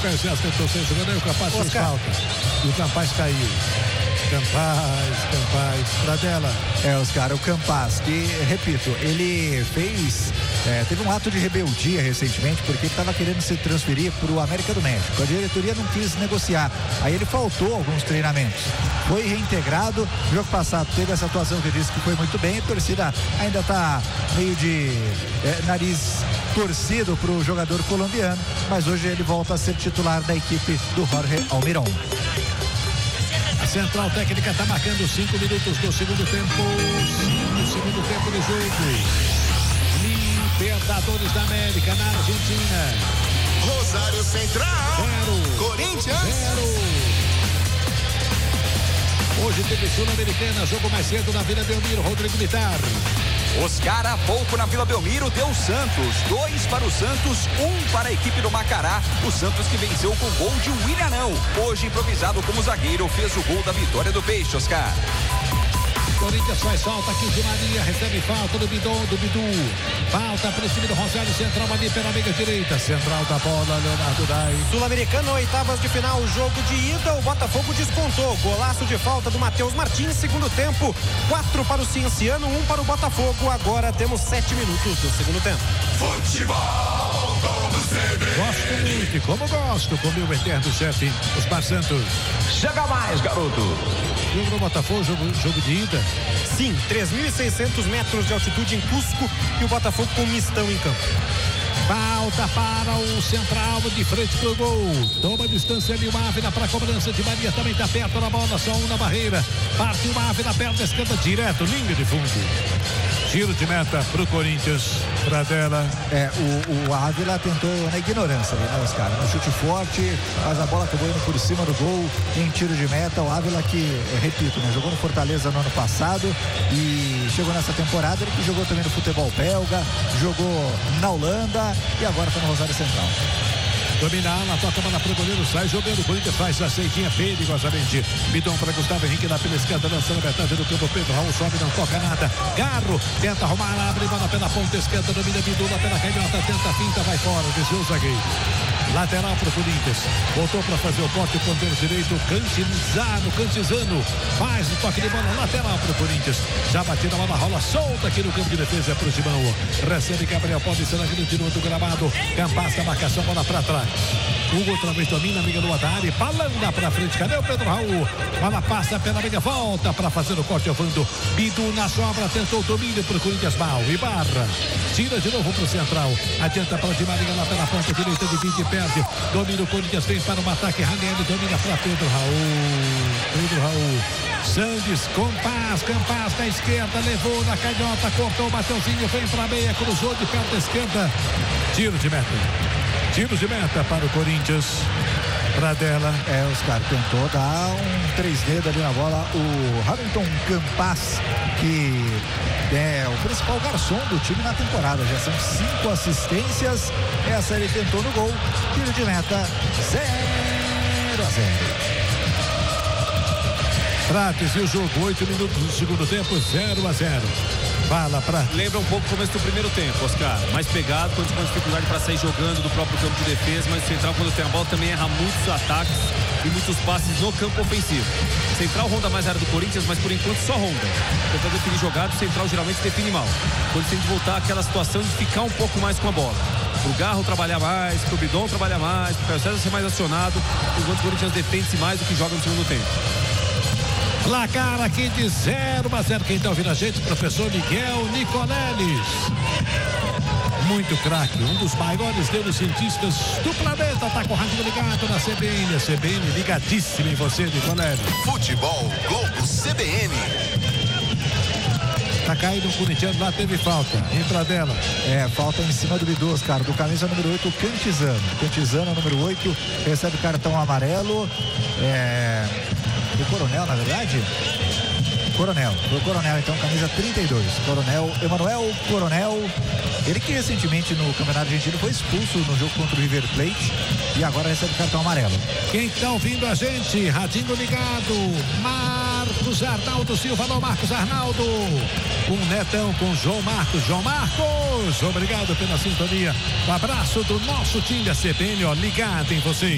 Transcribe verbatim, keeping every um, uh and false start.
Caio César tentou ser jogando, aí o Campaz fez Oscar. falta. E o Campaz caiu. Campaz, Campaz, pra dela. É, Oscar, o Campaz, que, repito, ele fez, é, teve um ato de rebeldia recentemente, porque ele estava querendo se transferir para o América do México. A diretoria não quis negociar. Aí ele faltou alguns treinamentos. Foi reintegrado. No jogo passado teve essa atuação que eu disse que foi muito bem. A torcida ainda está meio de é, nariz torcido para o jogador colombiano, mas hoje ele volta a ser titular da equipe do Jorge Almirón. A central técnica está marcando cinco minutos do segundo tempo. Cinco segundo tempo do jogo. Libertadores da América na Argentina. Rosário Central. Zero. Corinthians. Zero. Hoje teve Sul-Americana, jogo mais cedo na Vila Belmiro, Rodrigo Mitar. Oscar há pouco na Vila Belmiro deu Santos. Dois para o Santos, um para a equipe do Macará. O Santos que venceu com gol de William Não. Hoje improvisado como zagueiro, fez o gol da vitória do Peixe, Oscar. Corinthians faz falta aqui de Maria, recebe falta do Bidon, do Bidu. Falta para o time do Rosário Central, ali pela meia direita. Central da bola, Leonardo Dai. Sul-Americana, oitavas de final, jogo de ida, o Botafogo descontou. Golaço de falta do Matheus Martins, segundo tempo. Quatro para o Cienciano, um para o Botafogo. Agora temos sete minutos do segundo tempo. Futebol do C B. Gosto muito, e como gosto, com o meu eterno chefe, Osmar Santos. Chega mais, garoto. Jogo do Botafogo, jogo, jogo de ida. Sim, três mil e seiscentos metros de altitude em Cusco e o Botafogo com mistão em campo. Falta para o Central, de frente pro gol. Toma distância ali o Ávila para a cobrança de Maria, também está perto da bola, só um na barreira. Partiu o Ávila, perna esquerda, direto, linha de fundo. Tiro de meta pro Corinthians, pra dela. É, o, o Ávila tentou na ignorância ali, né, Oscar? No chute forte, mas a bola acabou indo por cima do gol em tiro de meta. O Ávila que, repito, né, jogou no Fortaleza no ano passado e chegou nessa temporada, ele que jogou também no futebol belga, jogou na Holanda e agora está no Rosário Central. Domina a ala, toca a bola pro goleiro, sai jogando, o Corinthians faz a aceitinha perigosamente. Bidon para Gustavo Henrique na pela esquerda, lançando a metade do campo. Pedro Raul sobe, não toca nada. Garro tenta arrumar, abre bola pela ponta esquerda, domina Bidon pela canhota, tenta a finta, vai fora, desceu o zagueiro. Lateral pro Corinthians, voltou para fazer o corte, o ponteiro direito, Cantizano, Cantizano, faz o toque de bola, lateral pro Corinthians. Já batida a bola, rola solta aqui no campo de defesa pro Timão. Recebe Gabriel, pode ser aqui no tiro do gramado. Campaz da marcação, bola para trás. Hugo outra vez domina, amiga do Adari, balanda pra frente, cadê o Pedro Raul? Bola passa pela amiga, volta pra fazer o corte, Ovando. Bidu na sobra, tentou o domínio pro Corinthians, mal, e barra. Tira de novo pro Central, adianta pra Di Maria lá pela ponta direita, divide e perde. Domina o Corinthians, vem para o ataque, Raniel domina pra Pedro Raul. Pedro Raul. Sandes, Campaz, Campaz na esquerda, levou na canhota, cortou o Mateuzinho, vem pra meia, cruzou de perna esquerda. Tiro de meta. Tiro de meta para o Corinthians. Pra dela. É, Oscar tentou dar um três dedos ali na bola. O Hamilton Campaz, que é o principal garçom do time na temporada. Já são cinco assistências. Essa ele tentou no gol. Tiro de meta, zero a zero. Prates e o jogo, oito minutos do segundo tempo, zero a zero. Fala pra... Lembra um pouco o começo do primeiro tempo, Oscar. Mais pegado, quando com dificuldade para sair jogando do próprio campo de defesa, mas o Central, quando tem a bola, também erra muitos ataques e muitos passes no campo ofensivo. Central ronda mais a área do Corinthians, mas por enquanto só ronda. Tenta definir jogada, o Central geralmente define mal. Quando tem que voltar àquela situação de ficar um pouco mais com a bola. Pro Garro trabalhar mais, pro Bidon trabalhar mais, pro Caio César ser mais acionado, enquanto o Corinthians defende-se mais do que joga no segundo tempo. Placar aqui de zero a zero. Quem está ouvindo a gente, professor Miguel Nicoleles. Muito craque, um dos maiores neurocientistas do planeta. Tá com o rádio ligado na C B N. A C B N ligadíssima em você, Nicoleles. Futebol Globo C B N. Tá caído um corintiano lá, teve falta. Entra dela. É, falta em cima do Bidu, Oscar, do camisa número oito, o Cantizano. Cantizano, número oito, recebe cartão amarelo. É... O Coronel, na verdade? Coronel, foi o Coronel, então, camisa trinta e dois. Coronel, Emanuel Coronel. Ele que recentemente no Campeonato Argentino foi expulso no jogo contra o River Plate e agora recebe cartão amarelo. Quem tá ouvindo a gente, radinho ligado, Marcos Arnaldo Silva, não, Marcos Arnaldo, com o Netão, com o João Marcos, João Marcos, obrigado pela sintonia, um abraço do nosso time da C B N, ó, ligado em você.